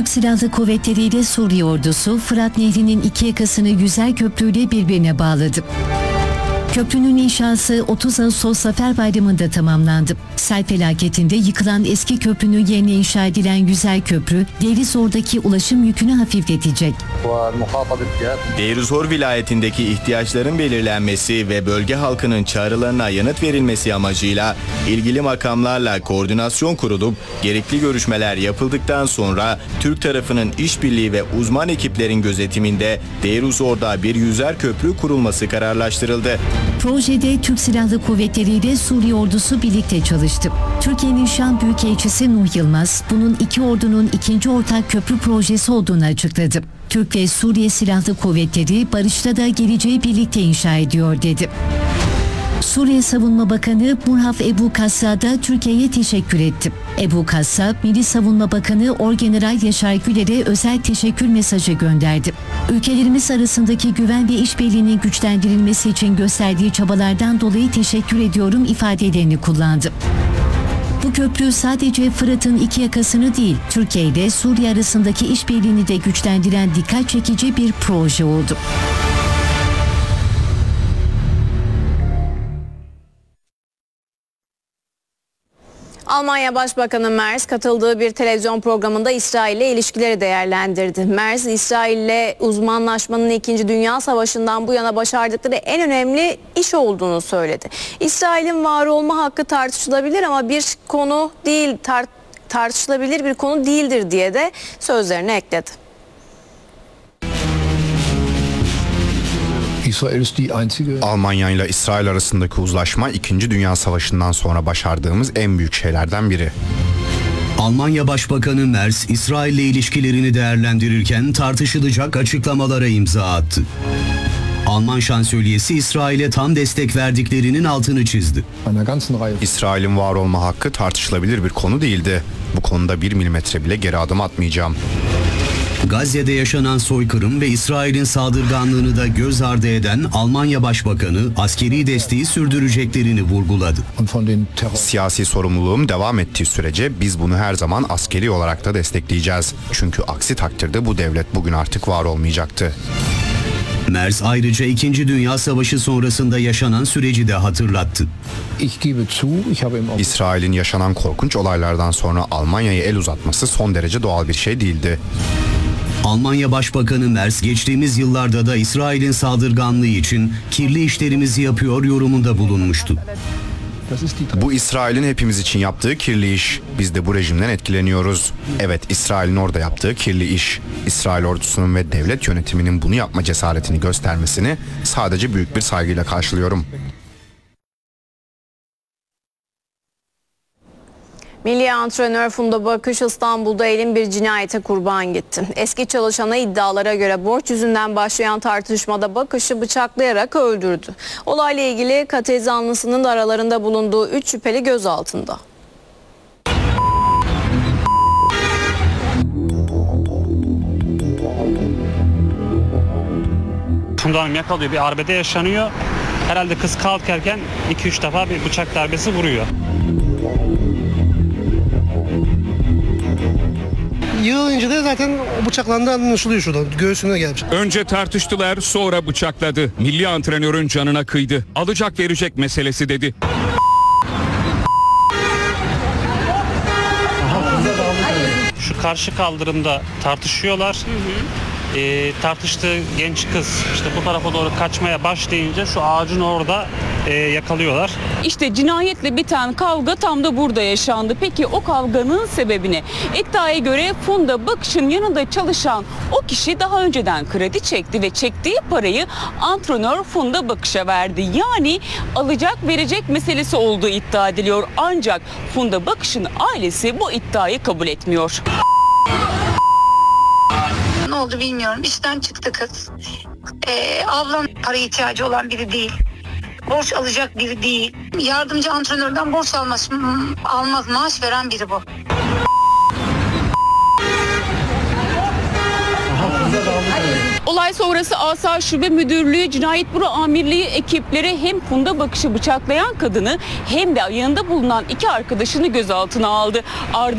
Silahlı Kuvvetleri ile Suriye ordusu Fırat Nehri'nin iki yakasını yüzer köprüyle birbirine bağladı. Köprünün inşası 30 Ağustos Zafer Bayramı'nda tamamlandı. Sel felaketinde yıkılan eski köprünün yerine inşa edilen yüzer köprü, Deir-i-Zor'daki ulaşım yükünü hafifletecek. Deir-i-Zor vilayetindeki ihtiyaçların belirlenmesi ve bölge halkının çağrılarına yanıt verilmesi amacıyla ilgili makamlarla koordinasyon kurulup gerekli görüşmeler yapıldıktan sonra Türk tarafının işbirliği ve uzman ekiplerin gözetiminde Deir-i-Zor'da bir yüzer köprü kurulması kararlaştırıldı. Projede Türk Silahlı Kuvvetleri ile Suriye ordusu birlikte çalıştı. Türkiye'nin Şam Büyükelçisi Nuh Yılmaz, bunun iki ordunun ikinci ortak köprü projesi olduğunu açıkladı. Türk ve Suriye Silahlı Kuvvetleri barışta da geleceği birlikte inşa ediyor dedi. Suriye Savunma Bakanı Murhaf Ebu Kassa da Türkiye'ye teşekkür etti. Ebu Kassa, Milli Savunma Bakanı Orgeneral Yaşar Güler'e özel teşekkür mesajı gönderdi. Ülkelerimiz arasındaki güven ve işbirliğinin güçlendirilmesi için gösterdiği çabalardan dolayı teşekkür ediyorum ifadelerini kullandı. Bu köprü sadece Fırat'ın iki yakasını değil, Türkiye ile Suriye arasındaki işbirliğini de güçlendiren dikkat çekici bir proje oldu. Almanya Başbakanı Merz katıldığı bir televizyon programında İsrail ile ilişkileri değerlendirdi. Merz, İsrail ile uzmanlaşmanın 2. Dünya Savaşı'ndan bu yana başardıkları en önemli iş olduğunu söyledi. İsrail'in var olma hakkı tartışılabilir ama bir konu değil, tartışılabilir bir konu değildir diye de sözlerine ekledi. Almanya ile İsrail arasındaki uzlaşma 2. Dünya Savaşı'ndan sonra başardığımız en büyük şeylerden biri. Almanya Başbakanı Merz, İsrail ile ilişkilerini değerlendirirken tartışılacak açıklamalara imza attı. Alman şansölyesi İsrail'e tam destek verdiklerinin altını çizdi. İsrail'in var olma hakkı tartışılabilir bir konu değildi. Bu konuda 1 milimetre bile geri adım atmayacağım. Gazze'de yaşanan soykırım ve İsrail'in saldırganlığını da göz ardı eden Almanya Başbakanı askeri desteği sürdüreceklerini vurguladı. Siyasi sorumluluğum devam ettiği sürece biz bunu her zaman askeri olarak da destekleyeceğiz. Çünkü aksi takdirde bu devlet bugün artık var olmayacaktı. Merz ayrıca 2. Dünya Savaşı sonrasında yaşanan süreci de hatırlattı. İsrail'in yaşanan korkunç olaylardan sonra Almanya'ya el uzatması son derece doğal bir şey değildi. Almanya Başbakanı Merz geçtiğimiz yıllarda da İsrail'in saldırganlığı için kirli işlerimizi yapıyor yorumunda bulunmuştu. Bu İsrail'in hepimiz için yaptığı kirli iş. Biz de bu rejimden etkileniyoruz. Evet, İsrail'in orada yaptığı kirli iş. İsrail ordusunun ve devlet yönetiminin bunu yapma cesaretini göstermesini sadece büyük bir saygıyla karşılıyorum. Milli antrenör Funda Bakış İstanbul'da elin bir cinayete kurban gitti. Eski çalışana iddialara göre borç yüzünden başlayan tartışmada Bakış'ı bıçaklayarak öldürdü. Olayla ilgili katil zanlısının da aralarında bulunduğu 3 şüpheli gözaltında. Funda Hanım yakalıyor, bir arbede yaşanıyor. Herhalde kız kalkarken 2-3 defa bir bıçak darbesi vuruyor. Yığılınca da zaten bıçaklandığı anlaşılıyor şuradan. Göğsüne gelmiş. Önce tartıştılar, sonra bıçakladı. Milli antrenörün canına kıydı. Alacak verecek meselesi dedi. Şu karşı kaldırımda tartışıyorlar. Tartıştığı genç kız işte bu tarafa doğru kaçmaya başlayınca şu ağacın orada yakalıyorlar. İşte cinayetle biten kavga tam da burada yaşandı. Peki o kavganın sebebi ne? İddiaya göre Funda Bakış'ın yanında çalışan o kişi daha önceden kredi çekti ve çektiği parayı antrenör Funda Bakış'a verdi. Yani alacak verecek meselesi olduğu iddia ediliyor. Ancak Funda Bakış'ın ailesi bu iddiayı kabul etmiyor. Ne oldu bilmiyorum. İşten çıktı kız. Ablam para ihtiyacı olan biri değil. Borç alacak biri değil. Yardımcı antrenörden borç almaz maaş veren biri bu. Olay sonrası Asayiş Şube Müdürlüğü Cinayet Büro Amirliği ekipleri hem Funda Bakış'ı bıçaklayan kadını hem de yanında bulunan 2 arkadaşını gözaltına aldı.